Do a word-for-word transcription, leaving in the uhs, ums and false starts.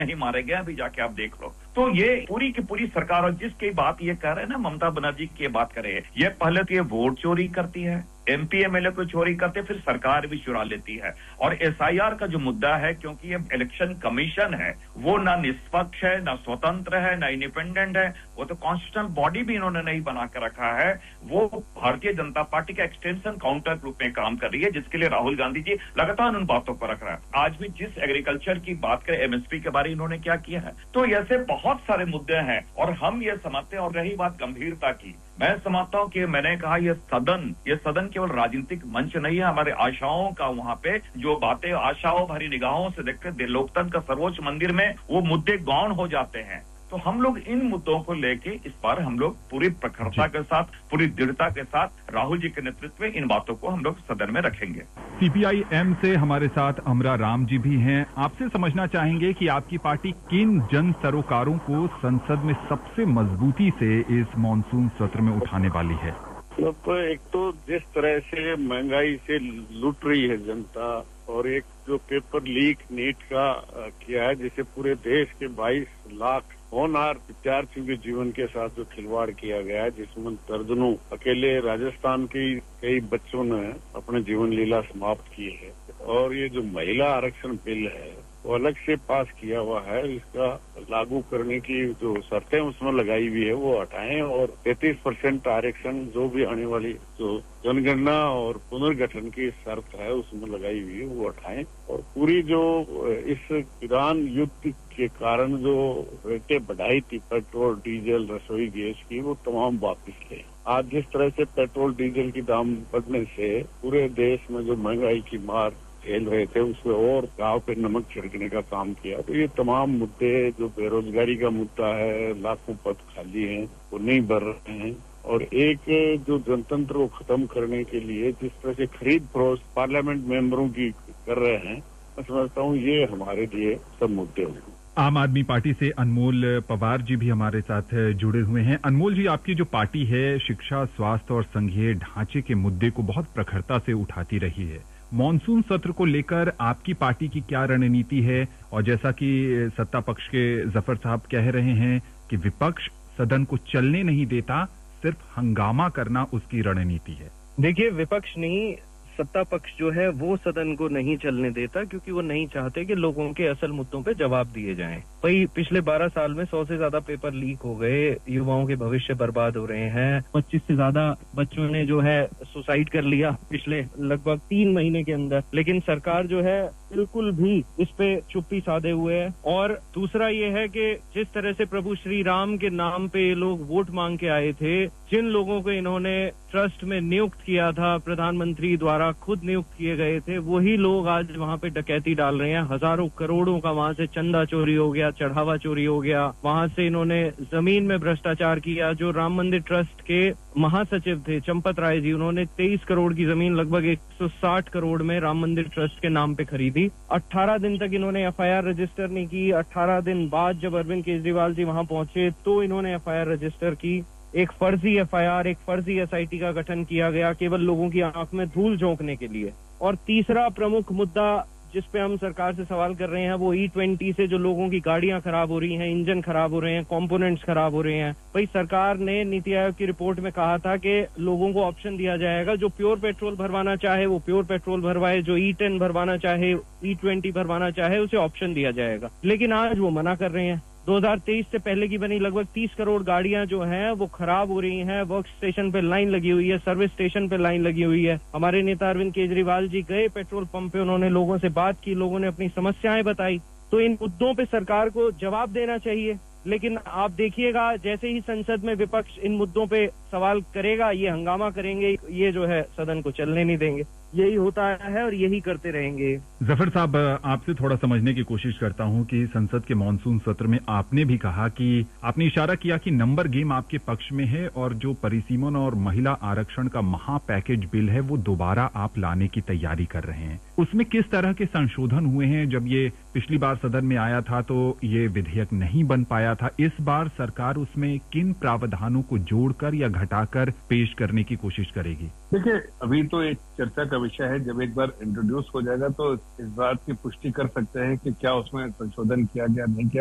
नहीं मारे गए, अभी जाके आप देख लो। तो ये पूरी की पूरी सरकार, और जिसकी बात ये कह रहे हैं ना, ममता बनर्जी की बात कर रहे हैं, ये पहले तो ये वोट चोरी करती है, एमपी एमएलए को चोरी करते, फिर सरकार भी चुरा लेती है। और एसआईआर का जो मुद्दा है, क्योंकि ये इलेक्शन कमीशन है, वो ना निष्पक्ष है, ना स्वतंत्र है, ना इंडिपेंडेंट है, वो तो कॉन्स्टिट्यूशनल बॉडी भी इन्होंने नहीं बना के रखा है। वो भारतीय जनता पार्टी का एक्सटेंशन काउंटर ग्रुप में काम कर रही है, जिसके लिए राहुल गांधी जी लगातार उन बातों पर रख रहा है। आज भी जिस एग्रीकल्चर की बात करें, एमएसपी के बारे में इन्होंने क्या किया है, तो ऐसे बहुत सारे मुद्दे हैं और हम ये समझते हैं। और रही बात गंभीरता की, मैं समझता हूं कि मैंने कहा ये सदन ये सदन केवल राजनीतिक मंच नहीं है, हमारे आशाओं का, वहां पे जो बातें आशाओं भरी निगाहों से देखते, लोकतंत्र का सर्वोच्च मंदिर में वो मुद्दे गौण हो जाते हैं। तो हम लोग इन मुद्दों को लेके इस बार हम लोग पूरी प्रखरता के साथ, पूरी दृढ़ता के साथ राहुल जी के नेतृत्व में इन बातों को हम लोग सदन में रखेंगे। सीपीआई एम से हमारे साथ अमरा राम जी भी हैं। आपसे समझना चाहेंगे कि आपकी पार्टी किन जन सरोकारों को संसद में सबसे मजबूती से इस मानसून सत्र में उठाने वाली है। तो एक तो जिस तरह से महंगाई से लूट रही है जनता, और एक जो पेपर लीक नीट का किया है, जिसे पूरे देश के बाईस लाख होनहार विद्यार्थियों के जीवन के साथ जो खिलवाड़ किया गया है, जिसमें दर्जनों अकेले राजस्थान के कई बच्चों ने अपने जीवन लीला समाप्त की है। और ये जो महिला आरक्षण बिल है वो अलग से पास किया हुआ है, इसका लागू करने की जो शर्तें उसमें लगाई हुई है वो हटाएं, और तैंतीस परसेंट आरक्षण जो भी आने वाली जो जनगणना और पुनर्गठन की शर्त है उसमें लगाई हुई है वो हटाएं, और पूरी जो इस किसान युद्ध के कारण जो रेटें बढ़ाई थी पेट्रोल डीजल रसोई गैस की, वो तमाम वापस लें। आज जिस तरह से पेट्रोल डीजल की दाम बढ़ने से पूरे देश में जो महंगाई की मार झेल रहे थे, उसमें और गांव पे नमक छिड़कने का काम किया। तो ये तमाम मुद्दे, जो बेरोजगारी का मुद्दा है, लाखों पद खाली हैं वो नहीं भर रहे हैं, और एक जो जनतंत्र को खत्म करने के लिए जिस तरह से खरीद फरोख्त पार्लियामेंट मेंबरों की कर रहे हैं, मैं समझता हूँ ये हमारे लिए सब मुद्दे होंगे। आम आदमी पार्टी से अनमोल पवार जी भी हमारे साथ जुड़े हुए हैं। अनमोल जी, आपकी जो पार्टी है शिक्षा, स्वास्थ्य और संघीय ढांचे के मुद्दे को बहुत प्रखरता से उठाती रही है। मॉनसून सत्र को लेकर आपकी पार्टी की क्या रणनीति है? और जैसा कि सत्ता पक्ष के जफर साहब कह रहे हैं कि विपक्ष सदन को चलने नहीं देता, सिर्फ हंगामा करना उसकी रणनीति है। देखिए, विपक्ष नहीं, सत्ता पक्ष जो है वो सदन को नहीं चलने देता, क्योंकि वो नहीं चाहते कि लोगों के असल मुद्दों पे जवाब दिए जाएं। भाई, पिछले बारह साल में सौ से ज्यादा पेपर लीक हो गए, युवाओं के भविष्य बर्बाद हो रहे हैं, पच्चीस से ज्यादा बच्चों ने जो है सुसाइड कर लिया पिछले लगभग तीन महीने के अंदर, लेकिन सरकार जो है बिल्कुल भी इस पे चुप्पी साधे हुए है। और दूसरा ये है कि जिस तरह से प्रभु श्री राम के नाम पे ये लोग वोट मांग के आए थे, जिन लोगों को इन्होंने ट्रस्ट में नियुक्त किया था, प्रधानमंत्री द्वारा खुद नियुक्त किए गए थे, वही लोग आज वहाँ पे डकैती डाल रहे हैं। हजारों करोड़ों का वहाँ से चंदा चोरी हो गया, चढ़ावा चोरी हो गया, वहाँ से इन्होंने जमीन में भ्रष्टाचार किया। जो राम मंदिर ट्रस्ट के महासचिव थे चंपत राय जी, उन्होंने तेईस करोड़ की जमीन लगभग एक सौ साठ करोड़ में राम मंदिर ट्रस्ट के नाम पे खरीदी। अठारह दिन तक इन्होंने एफआईआर रजिस्टर नहीं की। अठारह दिन बाद जब अरविंद केजरीवाल जी वहां पहुंचे तो इन्होंने एफआईआर रजिस्टर की। एक फर्जी एफआईआर, एक फर्जी एसआईटी का गठन किया गया केवल लोगों की आंख में धूल झोंकने के लिए। और तीसरा प्रमुख मुद्दा जिस पे हम सरकार से सवाल कर रहे हैं वो ई ट्वेंटी से जो लोगों की गाड़ियां खराब हो रही हैं, इंजन खराब हो रहे हैं, कंपोनेंट्स खराब हो रहे हैं। भाई, सरकार ने नीति आयोग की रिपोर्ट में कहा था कि लोगों को ऑप्शन दिया जाएगा, जो प्योर पेट्रोल भरवाना चाहे वो प्योर पेट्रोल भरवाए, जो ई टेन भरवाना चाहे, ई ट्वेंटी भरवाना चाहे, उसे ऑप्शन दिया जाएगा। लेकिन आज वो मना कर रहे हैं। दो हज़ार तेईस से पहले की बनी लगभग तीस करोड़ गाड़ियां जो हैं वो खराब हो रही हैं। वर्क स्टेशन पे लाइन लगी हुई है, सर्विस स्टेशन पे लाइन लगी हुई है। हमारे नेता अरविंद केजरीवाल जी गए पेट्रोल पंप पे, उन्होंने लोगों से बात की, लोगों ने अपनी समस्याएं बताई। तो इन मुद्दों पे सरकार को जवाब देना चाहिए। लेकिन आप देखिएगा, जैसे ही संसद में विपक्ष इन मुद्दों पे सवाल करेगा, ये हंगामा करेंगे, ये जो है सदन को चलने नहीं देंगे। यही होता है और यही करते रहेंगे। जफर साहब, आपसे थोड़ा समझने की कोशिश करता हूं कि संसद के मानसून सत्र में आपने भी कहा कि आपने इशारा किया कि नंबर गेम आपके पक्ष में है, और जो परिसीमन और महिला आरक्षण का महा पैकेज बिल है वो दोबारा आप लाने की तैयारी कर रहे हैं। उसमें किस तरह के संशोधन हुए हैं? जब ये पिछली बार सदन में आया था तो ये विधेयक नहीं बन पाया था। इस बार सरकार उसमें किन प्रावधानों को जोड़कर या घटाकर पेश करने की कोशिश करेगी? देखिए, अभी तो एक चर्चा का विषय है। जब एक बार इंट्रोड्यूस हो जाएगा तो इस बात की पुष्टि कर सकते हैं कि क्या उसमें संशोधन किया गया, नहीं किया।